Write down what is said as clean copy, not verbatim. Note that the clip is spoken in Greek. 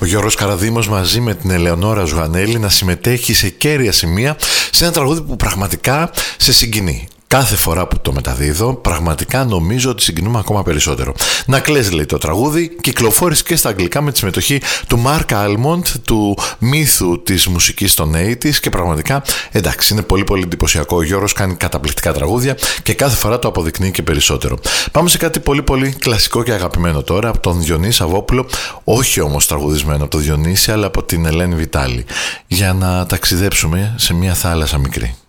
Ο Γιώργος Καραδήμος μαζί με την Ελεονόρα Ζουγανέλη να συμμετέχει σε κέρια σημεία σε ένα τραγούδι που πραγματικά σε συγκινεί. Κάθε φορά που το μεταδίδω, πραγματικά νομίζω ότι συγκινούμε ακόμα περισσότερο. Να κλαις, λέει το τραγούδι, κυκλοφόρησε και στα αγγλικά με τη συμμετοχή του Mark Almond, του μύθου της μουσικής των 80's, και πραγματικά, εντάξει, είναι πολύ πολύ εντυπωσιακό. Ο Γιώργος κάνει καταπληκτικά τραγούδια και κάθε φορά το αποδεικνύει και περισσότερο. Πάμε σε κάτι πολύ πολύ κλασικό και αγαπημένο τώρα, από τον Διονύση Σαββόπουλο, όχι όμως τραγουδισμένο από τον Διονύση, αλλά από την Ελένη Βιτάλη, για να ταξιδέψουμε σε μια θάλασσα μικρή.